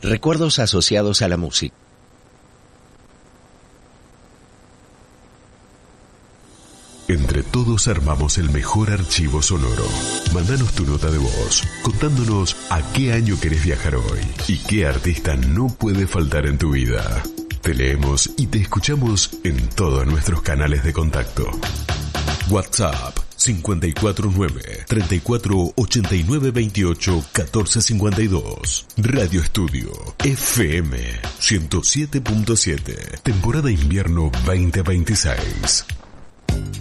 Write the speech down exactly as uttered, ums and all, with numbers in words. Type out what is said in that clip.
Recuerdos asociados a la música. Entre todos armamos el mejor archivo sonoro. Mándanos tu nota de voz, contándonos a qué año querés viajar hoy y qué artista no puede faltar en tu vida. Te leemos y te escuchamos en todos nuestros canales de contacto. WhatsApp cinco cuatro nueve, treinta y cuatro, ochenta y nueve, veintiocho, catorce cincuenta y dos. Radio Estudio F M ciento siete punto siete. Temporada invierno veinte veintiséis.